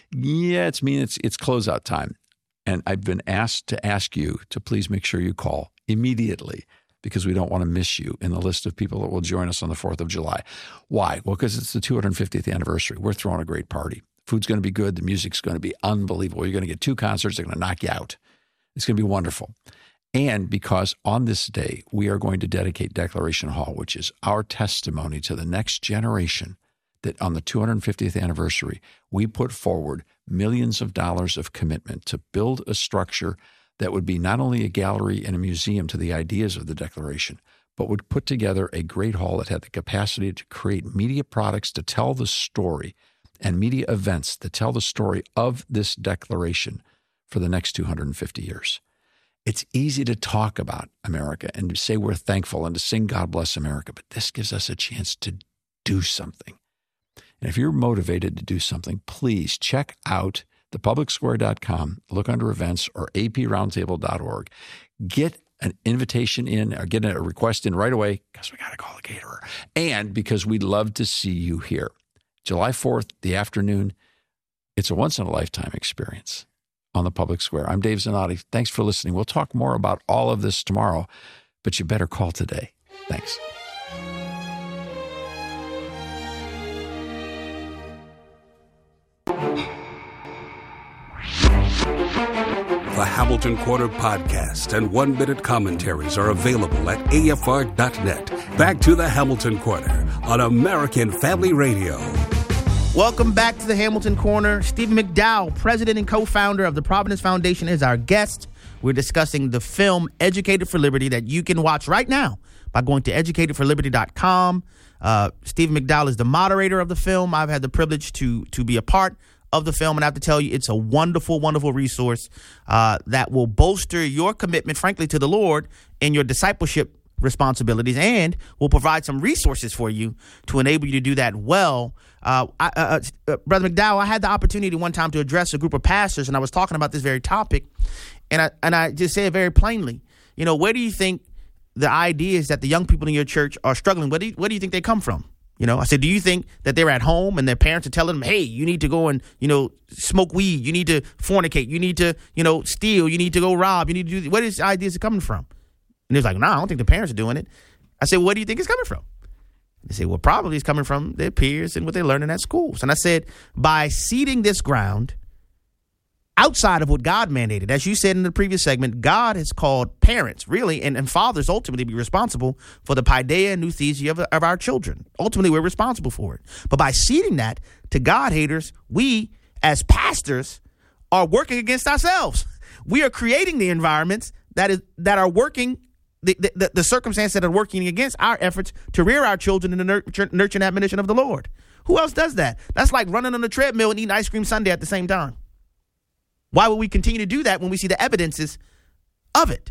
Yeah, it's closeout time. And I've been asked to ask you to please make sure you call immediately because we don't want to miss you in the list of people that will join us on the 4th of July. Why? Well, because it's the 250th anniversary. We're throwing a great party. Food's going to be good. The music's going to be unbelievable. You're going to get 2 concerts. They're going to knock you out. It's going to be wonderful. And because on this day, we are going to dedicate Declaration Hall, which is our testimony to the next generation, that on the 250th anniversary, we put forward millions of dollars of commitment to build a structure that would be not only a gallery and a museum to the ideas of the Declaration, but would put together a great hall that had the capacity to create media products to tell the story and media events that tell the story of this Declaration for the next 250 years. It's easy to talk about America and to say we're thankful and to sing God Bless America, but this gives us a chance to do something. And if you're motivated to do something, please check out thepublicsquare.com, look under events, or aproundtable.org. Get an invitation in or get a request in right away because we got to call a caterer. And because we'd love to see you here. July 4th, the afternoon, it's a once-in-a-lifetime experience on the Public Square. I'm Dave Zanotti. Thanks for listening. We'll talk more about all of this tomorrow, but you better call today. Thanks. The Hamilton Corner podcast and one-minute commentaries are available at afr.net. Back to the Hamilton Corner on American Family Radio. Welcome back to the Hamilton Corner. Stephen McDowell, president and co-founder of the Providence Foundation, is our guest. We're discussing the film Educated for Liberty that you can watch right now by going to educatedforliberty.com. Stephen McDowell is the moderator of the film. I've had the privilege to be a part of the film, and I have to tell you, it's a wonderful, wonderful resource that will bolster your commitment, frankly, to the Lord and your discipleship responsibilities, and will provide some resources for you to enable you to do that well. Brother McDowell, I had the opportunity one time to address a group of pastors, and I was talking about this very topic, and I just say it very plainly. You know, where do you think the ideas that the young people in your church are struggling? Where do you think they come from? You know, I said, do you think that they're at home and their parents are telling them, hey, you need to go and, smoke weed, you need to fornicate, you need to, steal, you need to go rob, you need to do, where is ideas are coming from? And he was like, no, I don't think the parents are doing it. I said, where do you think it's coming from? They said, well, probably it's coming from their peers and what they're learning at schools. And I said, by seeding this ground outside of what God mandated, as you said in the previous segment, God has called parents, really, and fathers ultimately be responsible for the paideia and nouthesia of our children. Ultimately, we're responsible for it. But by seeding that to God haters, we, as pastors, are working against ourselves. We are creating the environments that are working, the circumstances that are working against our efforts to rear our children in the nurture and admonition of the Lord. Who else does that? That's like running on the treadmill and eating ice cream sundae at the same time. Why would we continue to do that when we see the evidences of it?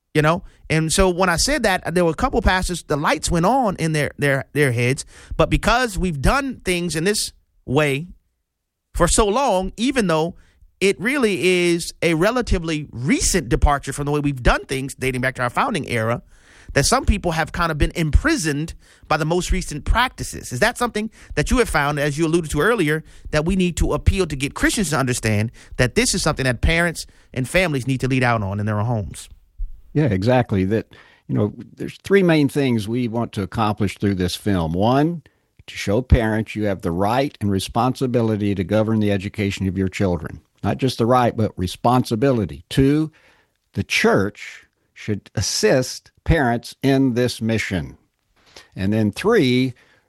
And so when I said that, there were a couple pastors, the lights went on in their heads. But because we've done things in this way for so long, even though it really is a relatively recent departure from the way we've done things dating back to our founding era, that some people have kind of been imprisoned by the most recent practices. Is that something that you have found, as you alluded to earlier, that we need to appeal to get Christians to understand that this is something that parents and families need to lead out on in their homes? Yeah, exactly. That, there's 3 main things we want to accomplish through this film. 1, to show parents you have the right and responsibility to govern the education of your children. Not just the right, but responsibility. 2, the church should assist parents in this mission. And then 3,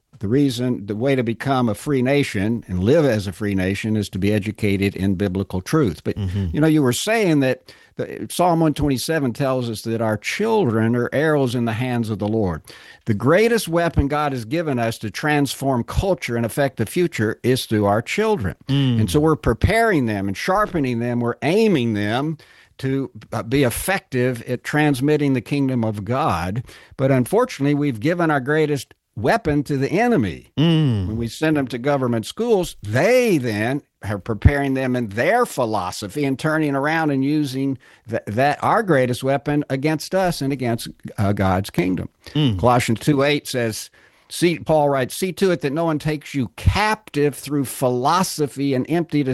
the way to become a free nation and live as a free nation is to be educated in biblical truth. But, you were saying that Psalm 127 tells us that our children are arrows in the hands of the Lord. The greatest weapon God has given us to transform culture and affect the future is through our children. And so we're preparing them and sharpening them. We're aiming them to be effective at transmitting the kingdom of God. But unfortunately, we've given our greatest weapon to the enemy. When we send them to government schools, they then are preparing them in their philosophy and turning around and using that our greatest weapon against us and against God's kingdom. Colossians 2:8 says, Paul writes, see to it that no one takes you captive through philosophy and empty